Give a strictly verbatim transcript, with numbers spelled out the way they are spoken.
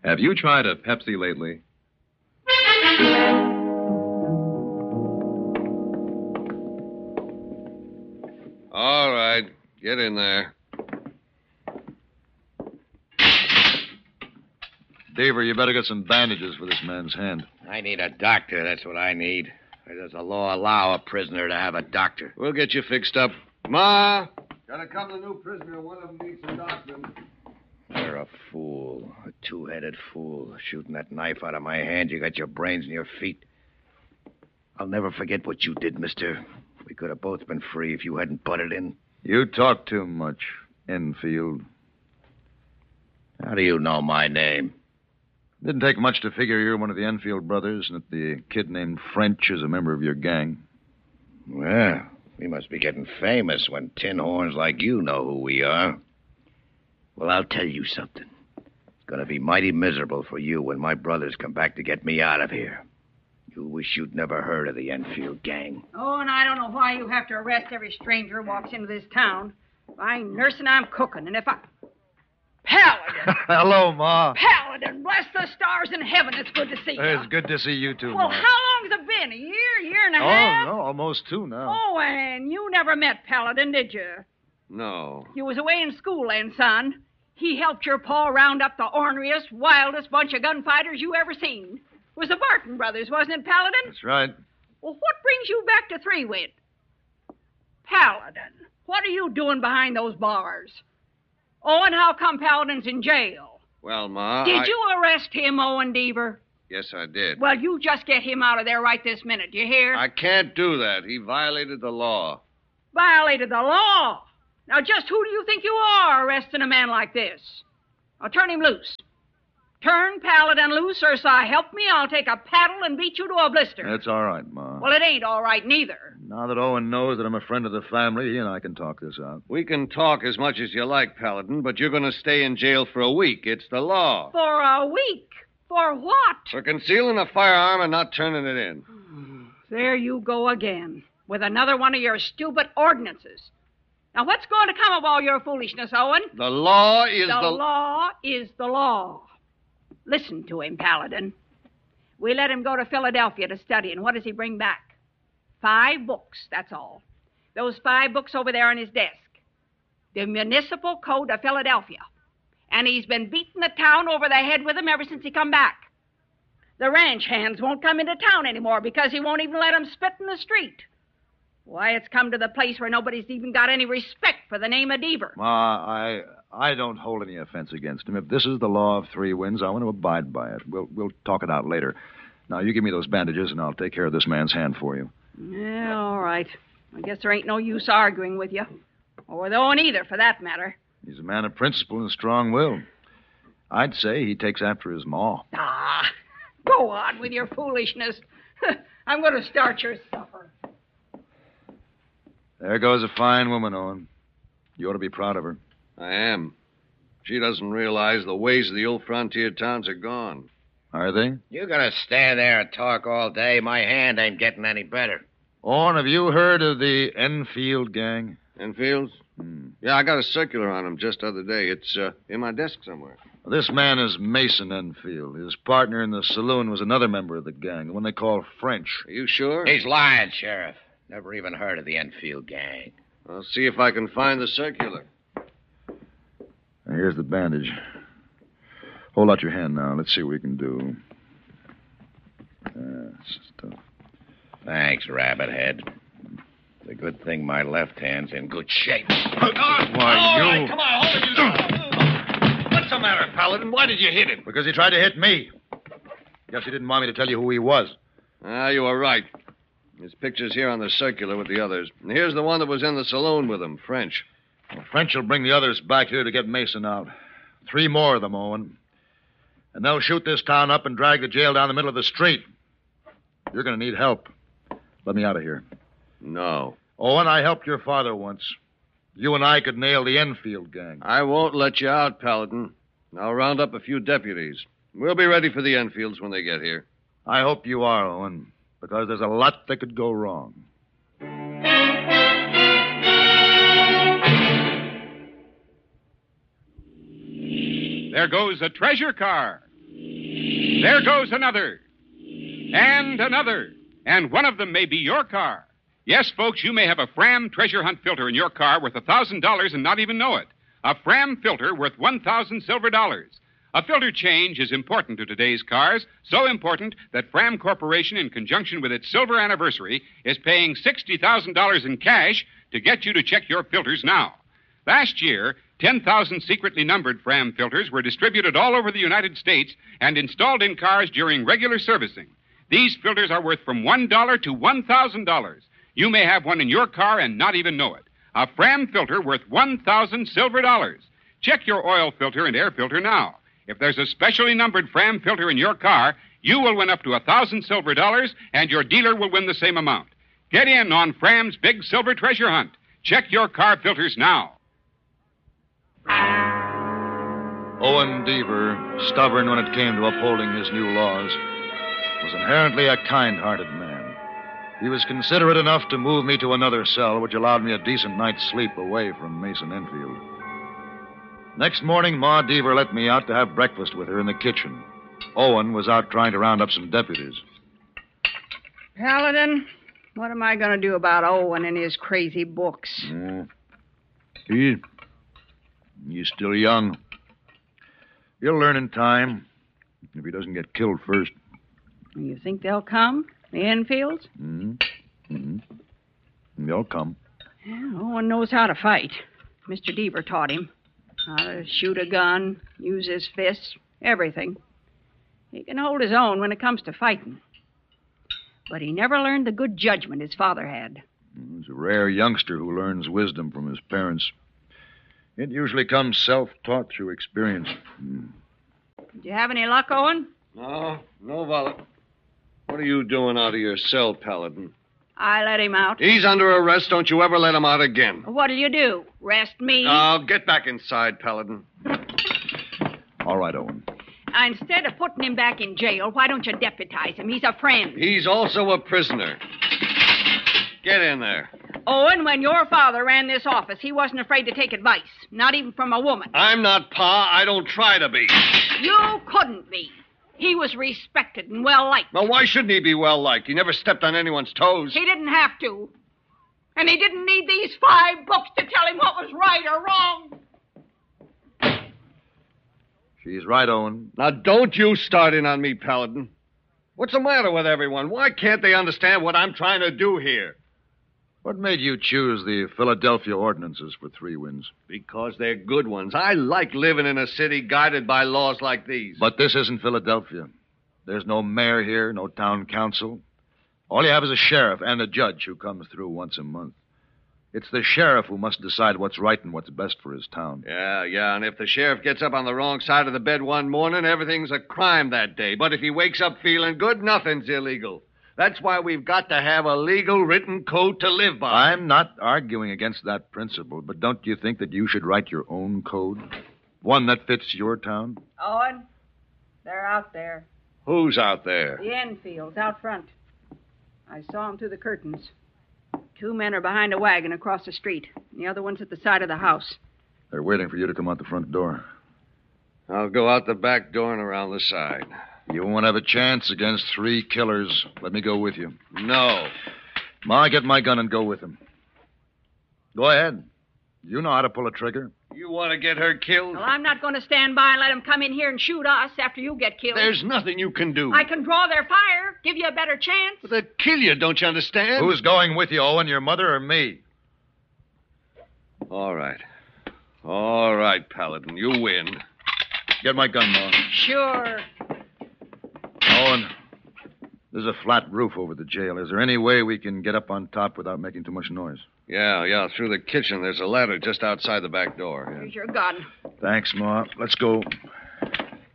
Have you tried a Pepsi lately? All right. Get in there. Deaver, you better get some bandages for this man's hand. I need a doctor. That's what I need. Does the law allow a prisoner to have a doctor? We'll get you fixed up. Ma! Got a couple of new prisoners. One of them needs some doctoring. You're a fool. A two-headed fool. Shooting that knife out of my hand, you got your brains in your feet. I'll never forget what you did, mister. We could have both been free if you hadn't butted in. You talk too much, Enfield. How do you know my name? Didn't take much to figure you're one of the Enfield brothers and that the kid named French is a member of your gang. Well, we must be getting famous when tin horns like you know who we are. Well, I'll tell you something. It's going to be mighty miserable for you when my brothers come back to get me out of here. You wish you'd never heard of the Enfield gang. Oh, and I don't know why you have to arrest every stranger who walks into this town. If I ain't nursing, I'm cooking. And if I... Paladin! Hello, Ma. Paladin, bless the stars in heaven. It's good to see you. It's good to see you, too, Well, Ma. how long's it been? A year, year and a Oh, half? no, almost two now. Oh, and you never met Paladin, did you? No. You was away in school then, son. He helped your pa round up the orneriest, wildest bunch of gunfighters you ever seen. It was the Barton brothers, wasn't it, Paladin? That's right. Well, what brings you back to Three-Wit? Paladin, what are you doing behind those bars? Oh, and how come Paladin's in jail? Well, Ma, Did I... you arrest him, Owen Deaver? Yes, I did. Well, you just get him out of there right this minute, you hear? I can't do that. He violated the law. Violated the law. Now, just who do you think you are arresting a man like this? Now, turn him loose. Turn Paladin loose, or so help me, I'll take a paddle and beat you to a blister. That's all right, Ma. Well, it ain't all right, neither. Now that Owen knows that I'm a friend of the family, he and I can talk this out. We can talk as much as you like, Paladin, but you're going to stay in jail for a week. It's the law. For a week? For what? For concealing a firearm and not turning it in. There you go again, with another one of your stupid ordinances. Now, what's going to come of all your foolishness, Owen? The law is the... the... The law is the law. Listen to him, Paladin. We let him go to Philadelphia to study, and what does he bring back? Five books, that's all. Those five books over there on his desk. The Municipal Code of Philadelphia. And he's been beating the town over the head with them ever since he come back. The ranch hands won't come into town anymore because he won't even let them spit in the street. Why, it's come to the place where nobody's even got any respect for the name of Deaver. Ma, I I don't hold any offense against him. If this is the law of three winds, I want to abide by it. We'll we'll talk it out later. Now, you give me those bandages, and I'll take care of this man's hand for you. Yeah, all right. I guess there ain't no use arguing with you. Or with Owen either, for that matter. He's a man of principle and strong will. I'd say he takes after his ma. Ah, go on with your foolishness. I'm going to start your supper. There goes a fine woman, Owen. You ought to be proud of her. I am. She doesn't realize the ways of the old frontier towns are gone. Are they? You're going to stand there and talk all day. My hand ain't getting any better. Owen, have you heard of the Enfield gang? Enfields? Hmm. Yeah, I got a circular on them just the other day. It's uh, in my desk somewhere. Well, this man is Mason Enfield. His partner in the saloon was another member of the gang, the one they call French. Are you sure? He's lying, Sheriff. Never even heard of the Enfield gang. I'll see if I can find the circular. Now, here's the bandage. Hold out your hand now. Let's see what we can do. Uh, stuff. Thanks, Rabbit-head. It's a good thing my left hand's in good shape. Why, All you... right, come on, hold it. What's the matter, Paladin? Why did you hit him? Because he tried to hit me. Guess he didn't want me to tell you who he was. Ah, you were right. His picture's here on the circular with the others. And here's the one that was in the saloon with him, French. Well, French will bring the others back here to get Mason out. Three more of them, Owen. And they'll shoot this town up and drag the jail down the middle of the street. You're going to need help. Let me out of here. No. Owen, I helped your father once. You and I could nail the Enfield gang. I won't let you out, Paladin. I'll round up a few deputies. We'll be ready for the Enfields when they get here. I hope you are, Owen, because there's a lot that could go wrong. There goes a treasure car. There goes another. And another. And one of them may be your car. Yes, folks, you may have a Fram treasure hunt filter in your car worth one thousand dollars and not even know it. A Fram filter worth one thousand silver dollars. A filter change is important to today's cars, so important that Fram Corporation, in conjunction with its silver anniversary, is paying sixty thousand dollars in cash to get you to check your filters now. Last year, ten thousand secretly numbered Fram filters were distributed all over the United States and installed in cars during regular servicing. These filters are worth from one dollar to one thousand dollars. You may have one in your car and not even know it. A Fram filter worth one thousand silver dollars. Check your oil filter and air filter now. If there's a specially numbered Fram filter in your car, you will win up to one thousand silver dollars, and your dealer will win the same amount. Get in on Fram's big silver treasure hunt. Check your car filters now. Owen Deaver, stubborn when it came to upholding his new laws, was inherently a kind-hearted man. He was considerate enough to move me to another cell, which allowed me a decent night's sleep away from Mason Enfield. Next morning, Ma Deaver let me out to have breakfast with her in the kitchen. Owen was out trying to round up some deputies. Paladin, what am I going to do about Owen and his crazy books? Mm. He, he's still young. He'll learn in time, if he doesn't get killed first. You think they'll come? The Enfields? Mm-hmm. Mm-hmm. They'll come. Yeah, Owen knows how to fight. Mister Deaver taught him. How to shoot a gun, use his fists, everything. He can hold his own when it comes to fighting. But he never learned the good judgment his father had. He's a rare youngster who learns wisdom from his parents. It usually comes self-taught through experience. Mm. Did you have any luck, Owen? No, no, Violet. What are you doing out of your cell, Paladin? I let him out. He's under arrest. Don't you ever let him out again. What'll you do? Arrest me? Now, get back inside, Paladin. All right, Owen. Uh, instead of putting him back in jail, why don't you deputize him? He's a friend. He's also a prisoner. Get in there. Owen, when your father ran this office, he wasn't afraid to take advice, not even from a woman. I'm not Pa. I don't try to be. You couldn't be. He was respected and well-liked. Well, why shouldn't he be well-liked? He never stepped on anyone's toes. He didn't have to. And he didn't need these five books to tell him what was right or wrong. She's right, Owen. Now, don't you start in on me, Paladin. What's the matter with everyone? Why can't they understand what I'm trying to do here? What made you choose the Philadelphia ordinances for Three Winds? Because they're good ones. I like living in a city guided by laws like these. But this isn't Philadelphia. There's no mayor here, no town council. All you have is a sheriff and a judge who comes through once a month. It's the sheriff who must decide what's right and what's best for his town. Yeah, yeah, and if the sheriff gets up on the wrong side of the bed one morning, everything's a crime that day. But if he wakes up feeling good, nothing's illegal. That's why we've got to have a legal written code to live by. I'm not arguing against that principle, but don't you think that you should write your own code? One that fits your town? Owen, they're out there. Who's out there? The Enfields, out front. I saw them through the curtains. Two men are behind a wagon across the street. The other one's at the side of the house. They're waiting for you to come out the front door. I'll go out the back door and around the side. You won't have a chance against three killers. Let me go with you. No. Ma, get my gun and go with them. Go ahead. You know how to pull a trigger. You want to get her killed? Well, I'm not going to stand by and let them come in here and shoot us after you get killed. There's nothing you can do. I can draw their fire, give you a better chance. But they'd kill you, don't you understand? Who's going with you, Owen, your mother or me? All right. All right, Paladin, you win. Get my gun, Ma. Sure. Owen, there's a flat roof over the jail. Is there any way we can get up on top without making too much noise? Yeah, yeah, through the kitchen. There's a ladder just outside the back door. Yeah. Here's your gun. Thanks, Ma. Let's go.